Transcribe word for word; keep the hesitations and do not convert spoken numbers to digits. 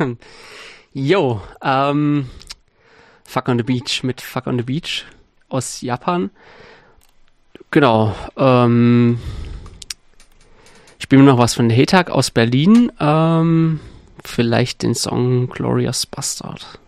Yo, ähm, Fuck on the Beach mit Fuck on the Beach aus Japan. Genau, ähm, ich spiele mir noch was von Hetag aus Berlin. Ähm, vielleicht den Song Glorious Bastard.